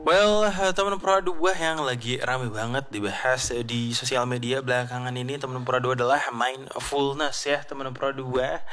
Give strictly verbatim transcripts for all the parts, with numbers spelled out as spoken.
Well, eh, teman Pro dua yang lagi rame banget dibahas eh, di sosial media belakangan ini teman Pro dua adalah mindfulness ya teman Pro dua.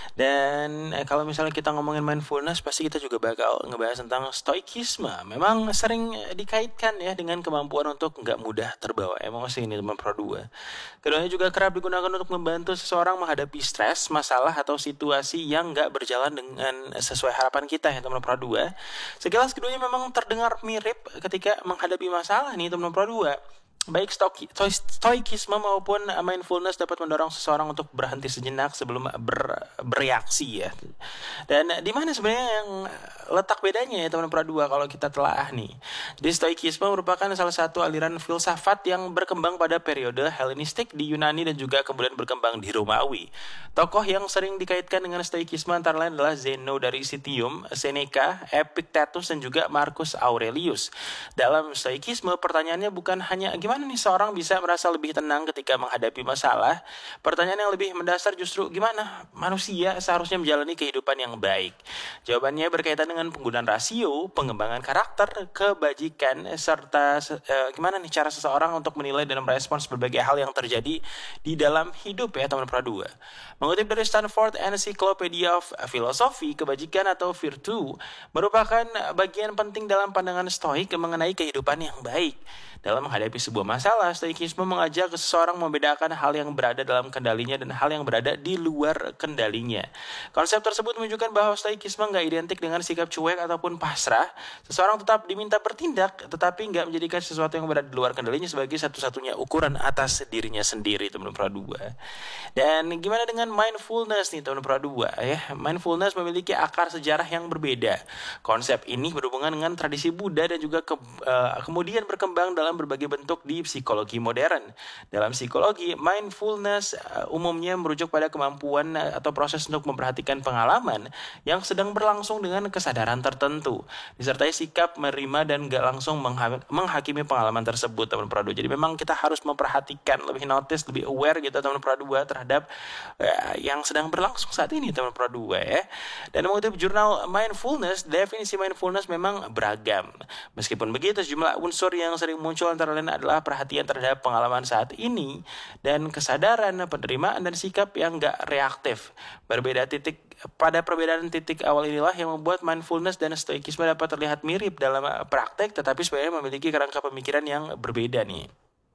Dan eh, kalau misalnya kita ngomongin mindfulness pasti kita juga bakal ngebahas tentang stoikisme. Memang sering eh, dikaitkan ya dengan kemampuan untuk nggak mudah terbawa emosi ini teman Pro dua. Keduanya juga kerap digunakan untuk membantu seseorang menghadapi stres, masalah atau situasi yang nggak berjalan dengan sesuai harapan kita ya teman Pro dua. Sekilas keduanya memang terdengar mirip ketika menghadapi masalah nih teman Pro dua. Baik stoki, stoikisme maupun mindfulness dapat mendorong seseorang untuk berhenti sejenak sebelum ber, bereaksi ya. Dan di mana sebenarnya yang letak bedanya ya teman Pro dua kalau kita telah nih. Di stoikisme merupakan salah satu aliran filsafat yang berkembang pada periode Helenistik di Yunani dan juga kemudian berkembang di Romawi. Tokoh yang sering dikaitkan dengan stoikisme antara lain adalah Zeno dari Citium, Seneca, Epictetus dan juga Marcus Aurelius. Dalam stoikisme pertanyaannya bukan hanya gimana nih seorang bisa merasa lebih tenang ketika menghadapi masalah. Pertanyaan yang lebih mendasar justru gimana manusia seharusnya menjalani kehidupan yang baik. Jawabannya berkaitan dengan penggunaan rasio, pengembangan karakter, kebajikan, serta eh, gimana nih cara seseorang untuk menilai dan merespons berbagai hal yang terjadi di dalam hidup ya teman Pro dua. Mengutip dari Stanford Encyclopedia of Philosophy, kebajikan atau virtue merupakan bagian penting dalam pandangan stoik mengenai kehidupan yang baik. Dalam menghadapi sebuah masalah, stoikisme mengajak seseorang membedakan hal yang berada dalam kendalinya dan hal yang berada di luar kendalinya. Konsep tersebut menunjukkan bahwa stoikisme nggak identik dengan sikap cuek ataupun pasrah. Seseorang tetap diminta bertindak, tetapi nggak menjadikan sesuatu yang berada di luar kendalinya sebagai satu-satunya ukuran atas dirinya sendiri, teman Pro dua. Dan gimana dengan mindfulness nih, teman Pro dua ya? Mindfulness memiliki akar sejarah yang berbeda. Konsep ini berhubungan dengan tradisi Buddha dan juga ke, uh, kemudian berkembang dalam berbagai bentuk di psikologi modern. Dalam psikologi, mindfulness uh, umumnya merujuk pada kemampuan uh, atau proses untuk memperhatikan pengalaman yang sedang berlangsung dengan kesadaran tertentu, disertai sikap menerima dan gak langsung mengha- menghakimi pengalaman tersebut, teman Pro dua. Jadi memang kita harus memperhatikan, lebih notice, lebih aware gitu teman Pro dua terhadap uh, yang sedang berlangsung saat ini, teman Pro dua ya. Dan mengutip jurnal Mindfulness, definisi mindfulness memang beragam. Meskipun begitu, sejumlah unsur yang sering muncul antara lain adalah perhatian terhadap pengalaman saat ini dan kesadaran, penerimaan dan sikap yang gak reaktif. Berbeda titik pada perbedaan titik awal inilah yang membuat mindfulness dan stoikisme dapat terlihat mirip dalam praktek, tetapi sebenarnya memiliki kerangka pemikiran yang berbeda nih.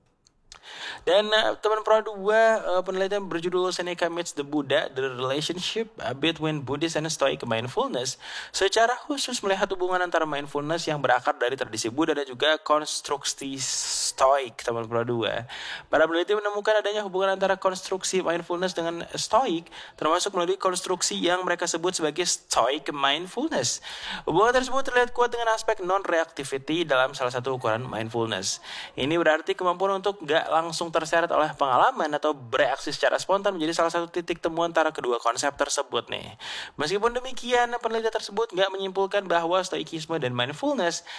Dan uh, teman Pro dua, uh, penelitian berjudul Seneca Meets the Buddha, The Relationship Between Buddhist and Stoic Mindfulness, secara khusus melihat hubungan antara mindfulness yang berakar dari tradisi Buddha dan juga konstruksi Stoik, teman Pro dua. Para peneliti menemukan adanya hubungan antara konstruksi mindfulness dengan Stoik, termasuk melalui konstruksi yang mereka sebut sebagai Stoic Mindfulness. Hubungan tersebut terlihat kuat dengan aspek non-reactivity dalam salah satu ukuran mindfulness. Ini berarti kemampuan untuk gak langsung terseret oleh pengalaman atau bereaksi secara spontan menjadi salah satu titik temu antara kedua konsep tersebut nih. Meskipun demikian, penelitian tersebut nggak menyimpulkan bahwa stoikisme dan mindfulness